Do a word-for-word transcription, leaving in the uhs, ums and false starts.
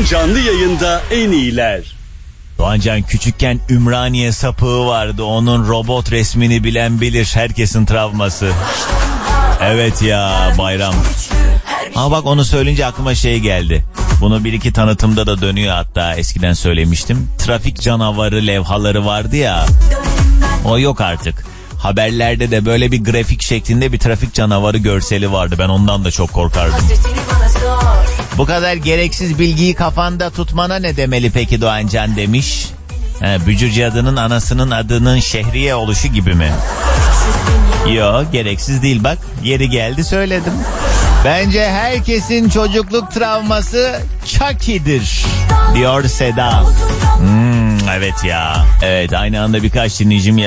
Canlı yayında en iyiler. Doğancan küçükken Ümraniye sapığı vardı. Onun robot resmini bilen bilir. Herkesin travması. Evet ya, bayram. Ama bak, onu söyleyince aklıma şey geldi. Bunu bir iki tanıtımda da dönüyor, hatta eskiden söylemiştim. Trafik canavarı levhaları vardı ya. O yok artık. Haberlerde de böyle bir grafik şeklinde bir trafik canavarı görseli vardı. Ben ondan da çok korkardım. Bu kadar gereksiz bilgiyi kafanda tutmana ne demeli peki Doğancan demiş. He, Bücürcü adının anasının adının Şehriye oluşu gibi mi? Yo, gereksiz değil, bak yeri geldi söyledim. Bence herkesin çocukluk travması Chucky'dir diyor Seda. Hmm, evet ya. Evet, aynı anda birkaç dinleyicim ya.